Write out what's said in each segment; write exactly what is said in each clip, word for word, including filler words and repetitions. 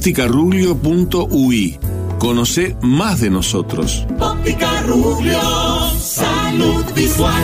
óptica rubio punto u i. Conoce más de nosotros. Óptica Rubio, salud visual.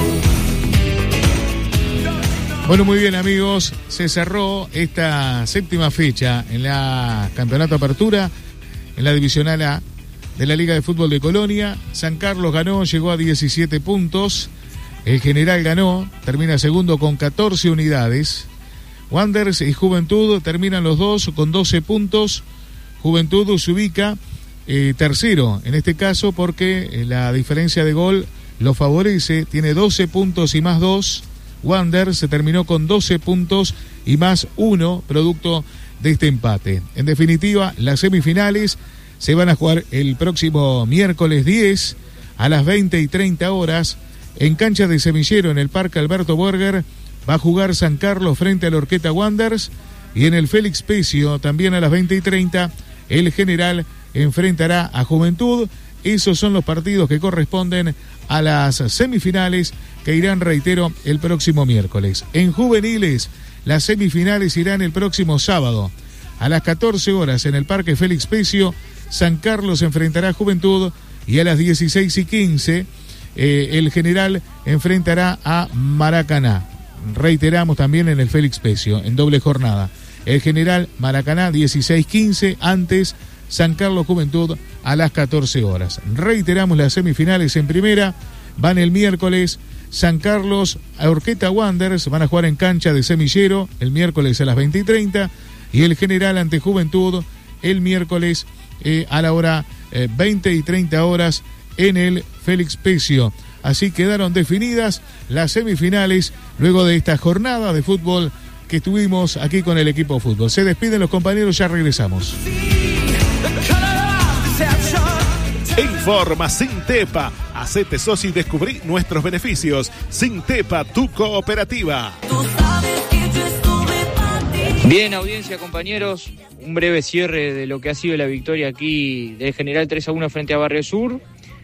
Bueno, muy bien, amigos, se cerró esta séptima fecha en la Campeonato Apertura, en la Divisional A de la Liga de Fútbol de Colonia. San Carlos ganó, llegó a diecisiete puntos. El General ganó, termina segundo con catorce unidades. Wanderers y Juventud terminan los dos con doce puntos. Juventud se ubica eh, tercero, en este caso, porque eh, la diferencia de gol lo favorece. Tiene doce puntos y más dos. Wanderers se terminó con doce puntos y más uno, producto de este empate. En definitiva, las semifinales se van a jugar el próximo miércoles diez a las veinte y treinta horas en cancha de Semillero, en el Parque Alberto Borger. Va a jugar San Carlos frente al Orqueta Wanderers, y en el Félix Pecio, también a las veinte y treinta, el General enfrentará a Juventud. Esos son los partidos que corresponden a las semifinales que irán, reitero, el próximo miércoles. En juveniles, las semifinales irán el próximo sábado a las catorce horas en el Parque Félix Pecio. San Carlos enfrentará a Juventud, y a las dieciséis y quince eh, el General enfrentará a Maracaná. Reiteramos, también en el Félix Pecio, en doble jornada. El General Maracaná dieciséis quince, antes San Carlos Juventud a las catorce horas. Reiteramos, las semifinales en primera van el miércoles. San Carlos a Orqueta Wanderers van a jugar en cancha de Semillero el miércoles a las veinte y treinta, y el General ante Juventud el miércoles eh, a la hora eh, veinte y treinta horas en el Félix Pecio. Así quedaron definidas las semifinales luego de esta jornada de fútbol que tuvimos aquí con el equipo de fútbol. Se despiden los compañeros, ya regresamos. Informa Sintepa. Hacete socio y descubrí nuestros beneficios. Sintepa, tu cooperativa. Bien, audiencia, compañeros, un breve cierre de lo que ha sido la victoria aquí del General tres a uno frente a Barrio Sur.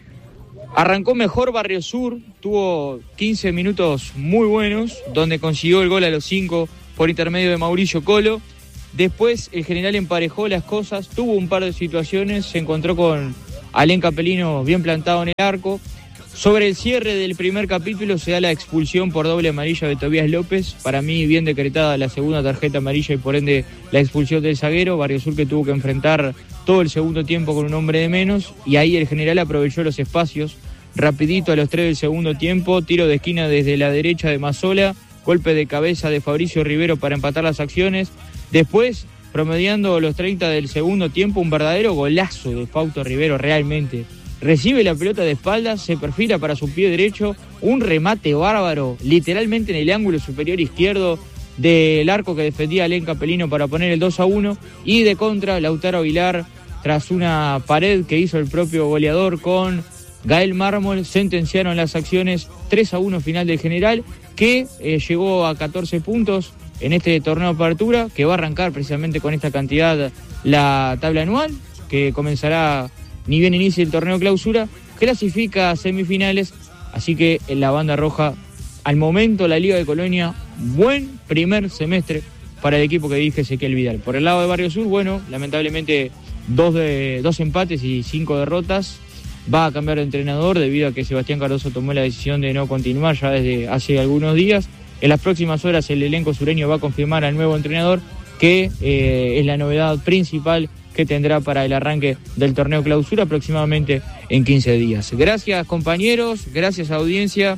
Arrancó mejor Barrio Sur, tuvo quince minutos muy buenos, donde consiguió el gol a los cinco por intermedio de Mauricio Colo. Después el General emparejó las cosas, tuvo un par de situaciones, se encontró con Alén Capelino bien plantado en el arco. Sobre el cierre del primer capítulo se da la expulsión por doble amarilla de Tobías López. Para mí bien decretada la segunda tarjeta amarilla y por ende la expulsión del zaguero. Barrio Sur que tuvo que enfrentar todo el segundo tiempo con un hombre de menos, y ahí el General aprovechó los espacios. Rapidito a los tres del segundo tiempo, tiro de esquina desde la derecha de Mazzola, golpe de cabeza de Fabricio Rivero para empatar las acciones. Después, promediando los treinta del segundo tiempo, un verdadero golazo de Fausto Rivero, realmente. Recibe la pelota de espaldas, se perfila para su pie derecho, un remate bárbaro, literalmente en el ángulo superior izquierdo del arco que defendía Alén Capelino para poner el dos a uno, y de contra, Lautaro Aguilar, tras una pared que hizo el propio goleador con Gael Mármol, sentenciaron las acciones. Tres a uno final del General, que eh, llegó a catorce puntos en este torneo de apertura, que va a arrancar precisamente con esta cantidad la tabla anual, que comenzará ni bien inicie el torneo clausura, clasifica a semifinales, así que en la banda roja, al momento la Liga de Colonia, buen primer semestre para el equipo que dirige Ezequiel Vidal. Por el lado de Barrio Sur, bueno, lamentablemente dos, de, dos empates y cinco derrotas. Va a cambiar de entrenador debido a que Sebastián Cardoso tomó la decisión de no continuar ya desde hace algunos días. En las próximas horas el elenco sureño va a confirmar al nuevo entrenador, que eh, es la novedad principal que tendrá para el arranque del torneo clausura aproximadamente en quince días. Gracias, compañeros, gracias, audiencia,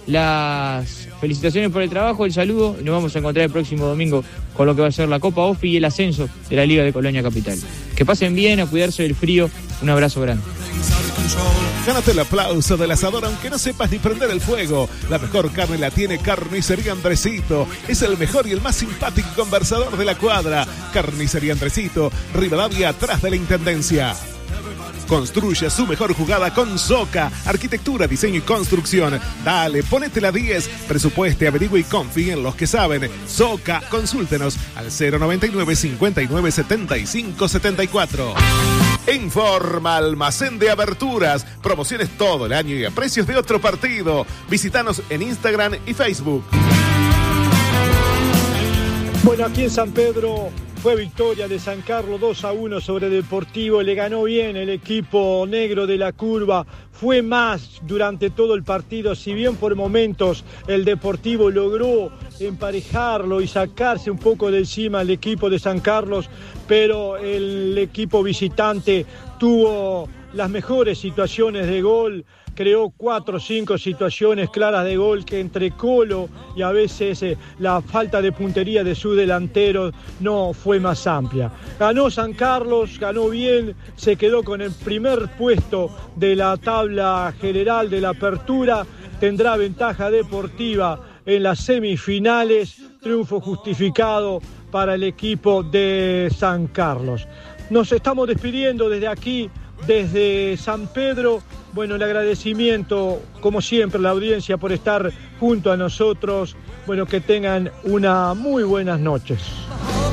las felicitaciones por el trabajo, el saludo, y nos vamos a encontrar el próximo domingo con lo que va a ser la Copa Ofi y el ascenso de la Liga de Colonia Capital. Que pasen bien, a cuidarse del frío, un abrazo grande. Gánate el aplauso del asador aunque no sepas ni prender el fuego. La mejor carne la tiene Carnicería Andresito. Es el mejor y el más simpático conversador de la cuadra. Carnicería Andresito, Rivadavia, atrás de la Intendencia. Construye su mejor jugada con Soca, arquitectura, diseño y construcción. Dale, ponete la diez, presupueste, averigua y confía en los que saben. Soca, consúltenos al cero noventa y nueve, cincuenta y nueve, setenta y cinco, setenta y cuatro. Informa Almacén de Aberturas, promociones todo el año y a precios de otro partido. Visítanos en Instagram y Facebook. Bueno, aquí en San Pedro fue victoria de San Carlos dos a uno sobre Deportivo, le ganó bien el equipo negro de la curva, fue más durante todo el partido, si bien por momentos el Deportivo logró emparejarlo y sacarse un poco de encima al equipo de San Carlos, pero el equipo visitante tuvo las mejores situaciones de gol, creó cuatro o cinco situaciones claras de gol que entre Colo y a veces eh, la falta de puntería de su delantero no fue más amplia. Ganó San Carlos, ganó bien, se quedó con el primer puesto de la tabla general de la apertura, tendrá ventaja deportiva en las semifinales, triunfo justificado para el equipo de San Carlos. Nos estamos despidiendo desde aquí, desde San Pedro. Bueno, el agradecimiento, como siempre, a la audiencia por estar junto a nosotros. Bueno, que tengan una muy buenas noches.